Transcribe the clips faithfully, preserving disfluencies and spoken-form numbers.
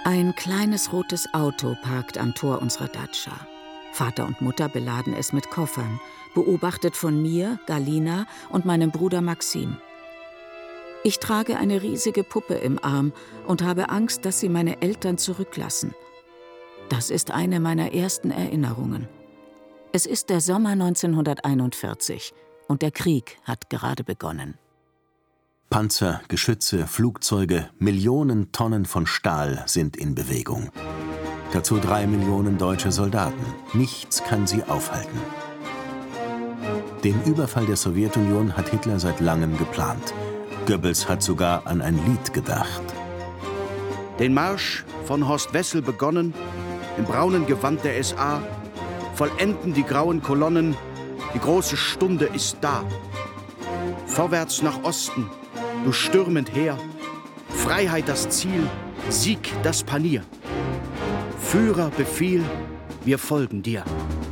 Ein kleines rotes Auto parkt am Tor unserer Datscha. Vater und Mutter beladen es mit Koffern, beobachtet von mir, Galina und meinem Bruder Maxim. Ich trage eine riesige Puppe im Arm und habe Angst, dass sie meine Eltern zurücklassen. Das ist eine meiner ersten Erinnerungen. Es ist der Sommer neunzehnhunderteinundvierzig und der Krieg hat gerade begonnen. Panzer, Geschütze, Flugzeuge, Millionen Tonnen von Stahl sind in Bewegung. Dazu drei Millionen deutsche Soldaten. Nichts kann sie aufhalten. Den Überfall der Sowjetunion hat Hitler seit langem geplant. Goebbels hat sogar an ein Lied gedacht. Den Marsch von Horst Wessel begonnen, im braunen Gewand der S A, vollenden die grauen Kolonnen, die große Stunde ist da. Vorwärts nach Osten, du stürmend her, Freiheit das Ziel, Sieg das Panier. Führer Befehl, wir folgen dir.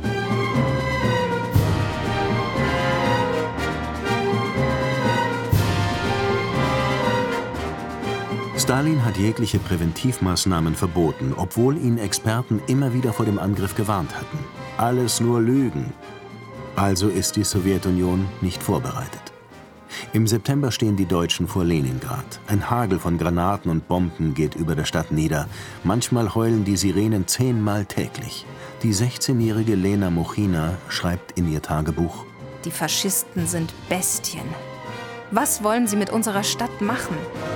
Stalin hat jegliche Präventivmaßnahmen verboten, obwohl ihn Experten immer wieder vor dem Angriff gewarnt hatten. Alles nur Lügen. Also ist die Sowjetunion nicht vorbereitet. Im September stehen die Deutschen vor Leningrad. Ein Hagel von Granaten und Bomben geht über der Stadt nieder. Manchmal heulen die Sirenen zehnmal täglich. Die sechzehnjährige Lena Mochina schreibt in ihr Tagebuch: Die Faschisten sind Bestien. Was wollen sie mit unserer Stadt machen?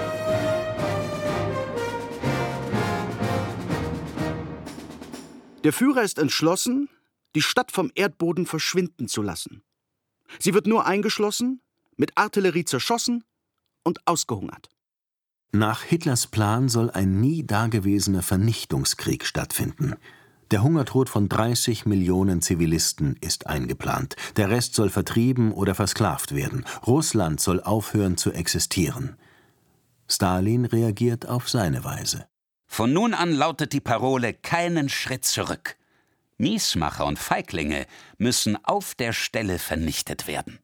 Der Führer ist entschlossen, die Stadt vom Erdboden verschwinden zu lassen. Sie wird nur eingeschlossen, mit Artillerie zerschossen und ausgehungert. Nach Hitlers Plan soll ein nie dagewesener Vernichtungskrieg stattfinden. Der Hungertod von dreißig Millionen Zivilisten ist eingeplant. Der Rest soll vertrieben oder versklavt werden. Russland soll aufhören zu existieren. Stalin reagiert auf seine Weise. Von nun an lautet die Parole: keinen Schritt zurück. Miesmacher und Feiglinge müssen auf der Stelle vernichtet werden.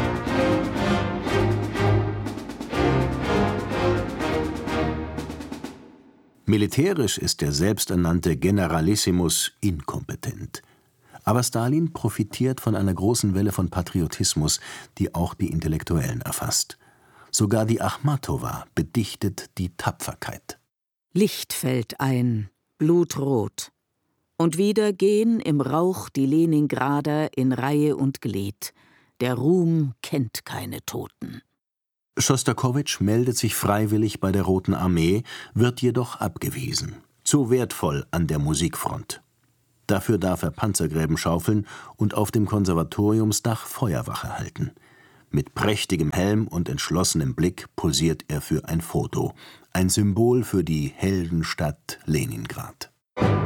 Militärisch ist der selbsternannte Generalissimus inkompetent. Aber Stalin profitiert von einer großen Welle von Patriotismus, die auch die Intellektuellen erfasst. Sogar die Achmatowa bedichtet die Tapferkeit. Licht fällt ein, blutrot. Und wieder gehen im Rauch die Leningrader in Reihe und Glied. Der Ruhm kennt keine Toten. Schostakowitsch meldet sich freiwillig bei der Roten Armee, wird jedoch abgewiesen. Zu wertvoll an der Musikfront. Dafür darf er Panzergräben schaufeln und auf dem Konservatoriumsdach Feuerwache halten. Mit prächtigem Helm und entschlossenem Blick posiert er für ein Foto. Ein Symbol für die Heldenstadt Leningrad.